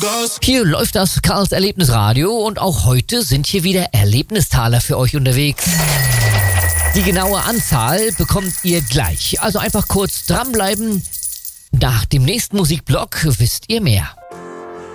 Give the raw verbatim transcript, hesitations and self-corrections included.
Hier läuft das Karls Erlebnisradio und auch heute sind hier wieder Erlebnistaler für euch unterwegs. Die genaue Anzahl bekommt ihr gleich. Also einfach kurz dranbleiben. Nach dem nächsten Musikblock wisst ihr mehr.